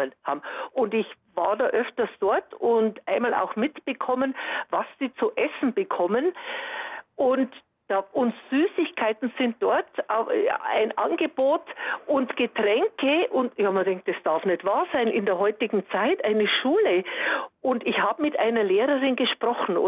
bekommen haben. Und ich war da öfters dort und einmal auch mitbekommen, was die zu essen bekommen. Und Süßigkeiten sind dort ein Angebot und Getränke. Und ja, man denkt, das darf nicht wahr sein in der heutigen Zeit, eine Schule. Und ich habe mit einer Lehrerin gesprochen.